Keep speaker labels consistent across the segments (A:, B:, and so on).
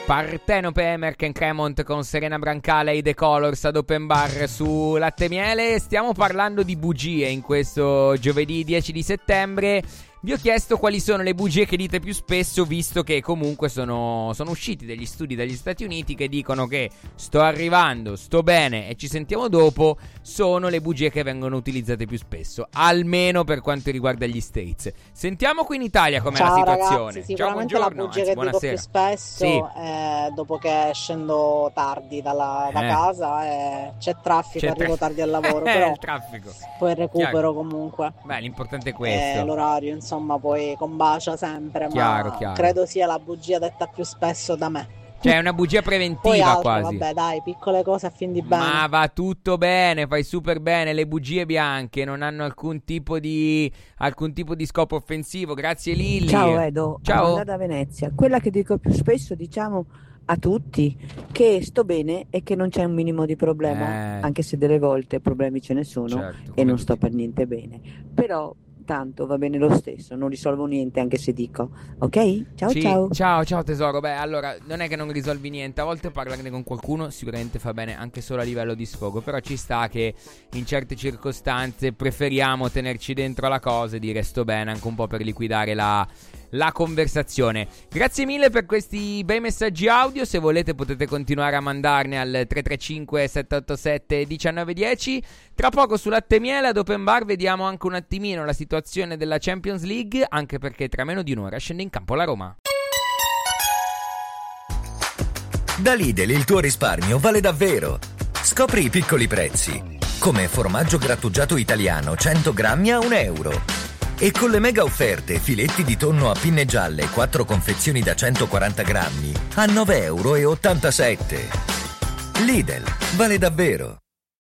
A: Partenope, Emerken Cremont con Serena Brancale e The Colors ad Open Bar su Latte Miele. Stiamo parlando di bugie in questo giovedì 10 di settembre. Vi ho chiesto quali sono le bugie che dite più spesso, visto che comunque sono usciti degli studi dagli Stati Uniti che dicono che sto arrivando, sto bene e ci sentiamo dopo, sono le bugie che vengono utilizzate più spesso, almeno per quanto riguarda gli States. Sentiamo qui in Italia com'è la situazione.
B: Ragazzi, sicuramente la bugia che dico più spesso è dopo che scendo tardi da casa, c'è traffico, arrivo tardi al lavoro, però
A: il traffico.
B: Poi recupero comunque.
A: Beh, l'importante è questo.
B: L'orario, insomma, poi combacia sempre,
A: chiaro.
B: Credo sia la bugia detta più spesso da me.
A: Cioè è una bugia preventiva,
B: poi altro,
A: quasi.
B: Vabbè, dai, piccole cose a fin di bene.
A: Ma va tutto bene, fai super bene. Le bugie bianche non hanno alcun tipo di scopo offensivo. Grazie Lilli.
C: Ciao Edo,
A: ciao.
C: Amanda da Venezia. Quella che dico più spesso, diciamo a tutti, che sto bene e che non c'è un minimo di problema, anche se delle volte problemi ce ne sono, certo, e non sto per niente bene. Però tanto va bene lo stesso, non risolvo niente anche se dico, ok? Ciao
A: tesoro. Beh, allora, non è che non risolvi niente, a volte parlarne con qualcuno sicuramente fa bene anche solo a livello di sfogo, però ci sta che in certe circostanze preferiamo tenerci dentro la cosa e dire sto bene, anche un po' per liquidare la conversazione. Grazie mille per questi bei messaggi audio. Se volete potete continuare a mandarne al 335 787 1910. Tra poco su Latte Miele ad Open Bar vediamo anche un attimino la situazione della Champions League, anche perché tra meno di un'ora scende in campo la Roma.
D: Da Lidl il tuo risparmio vale davvero. Scopri i piccoli prezzi, come formaggio grattugiato italiano 100 grammi a €1. E con le mega offerte filetti di tonno a pinne gialle 4 confezioni da 140 grammi a €9,87. Lidl, vale davvero.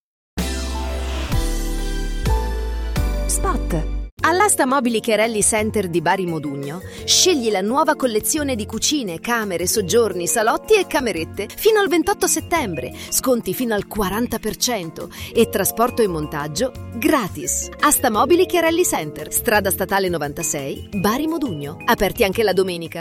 E: Spot. All'Asta Mobili Chiarelli Center di Bari Modugno scegli la nuova collezione di cucine, camere, soggiorni, salotti e camerette fino al 28 settembre, sconti fino al 40% e trasporto e montaggio gratis. Asta Mobili Chiarelli Center, strada statale 96, Bari Modugno, aperti anche la domenica.